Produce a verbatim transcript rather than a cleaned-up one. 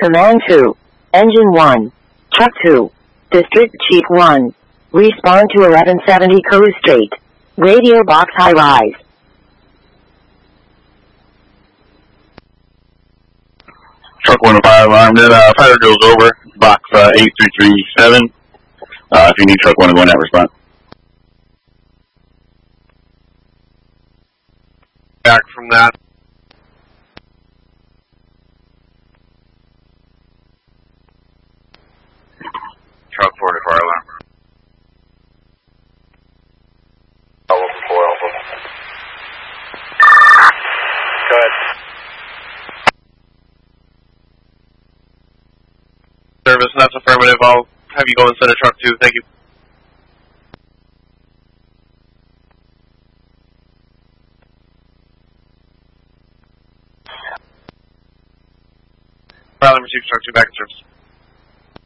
Command two. Engine one. Truck two. District Chief one. Respawn to eleven seventy Coast Street. Radio box high rise. Truck one to fire alarm. Then uh, fire goes over. Box uh, eight three three seven. Uh, if you need truck one to go in that response. Back from that. Truck four to fire alarm. Alpha four Alpha. Go ahead. Service, that's affirmative. I'll have you go and send a truck two. Thank you. Fire alarm received, truck two back in service.